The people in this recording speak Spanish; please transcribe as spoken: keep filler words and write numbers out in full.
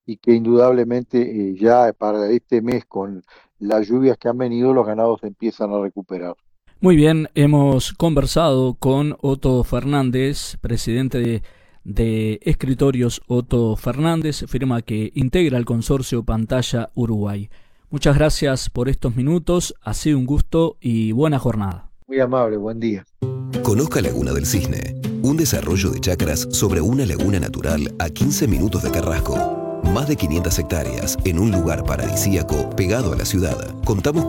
y que indudablemente eh, ya para este mes con las lluvias que han venido los ganados se empiezan a recuperar. Muy bien, hemos conversado con Otto Fernández, presidente de, de Escritorios Otto Fernández, firma que integra el consorcio Pantalla Uruguay. Muchas gracias por estos minutos, ha sido un gusto y buena jornada. Muy amable, buen día. Conozca Laguna del Cisne, un desarrollo de chacras sobre una laguna natural a quince minutos de Carrasco. Más de quinientas hectáreas en un lugar paradisíaco pegado a la ciudad. Contamos